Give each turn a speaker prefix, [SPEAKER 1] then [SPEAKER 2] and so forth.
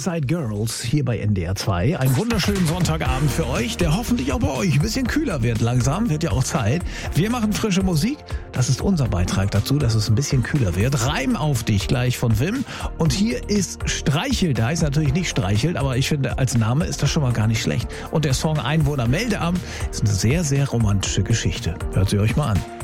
[SPEAKER 1] Inside Girls hier bei NDR 2. Einen wunderschönen Sonntagabend für euch, der hoffentlich auch bei euch ein bisschen kühler wird langsam. Wird ja auch Zeit. Wir machen frische Musik. Das ist unser Beitrag dazu, dass es ein bisschen kühler wird. Reim auf dich gleich von Wim. Und hier ist Streichelt. Der heißt natürlich nicht Streichelt, aber ich finde, als Name ist das schon mal gar nicht schlecht. Und der Song Einwohnermeldeamt ist eine sehr, sehr romantische Geschichte. Hört sie euch mal an.